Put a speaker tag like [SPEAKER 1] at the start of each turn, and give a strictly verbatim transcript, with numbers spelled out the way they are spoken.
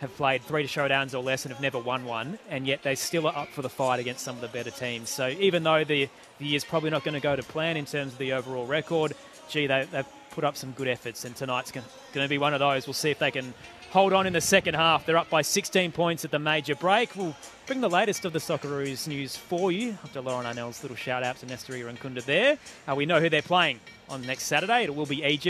[SPEAKER 1] have played three showdowns or less and have never won one, and yet they still are up for the fight against some of the better teams. So even though the, the year's probably not going to go to plan in terms of the overall record, gee, they, they've put up some good efforts, and tonight's going to be one of those. We'll see if they can hold on in the second half. They're up by sixteen points at the major break. We'll bring the latest of the Socceroos news for you after Lauren Arnell's little shout-out to Nestor Irankunda there. Uh, we know who they're playing on next Saturday. It will be Egypt.